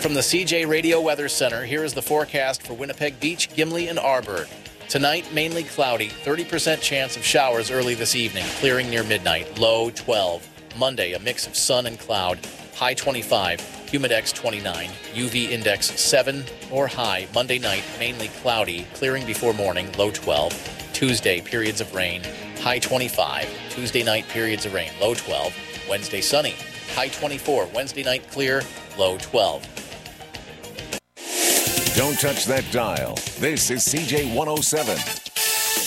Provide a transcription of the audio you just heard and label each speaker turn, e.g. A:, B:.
A: From the CJ Radio Weather Center, here is the forecast for Winnipeg Beach, Gimli, and Arborg. Tonight, mainly cloudy, 30% chance of showers early this evening, clearing near midnight, low 12. Monday, a mix of sun and cloud, high 25, humidex 29, UV index 7 or high. Monday night, mainly cloudy, clearing before morning, low 12. Tuesday, periods of rain, high 25. Tuesday night, periods of rain, low 12. Wednesday, sunny, high 24. Wednesday night, clear, low 12.
B: Don't touch that dial. This is CJ 107.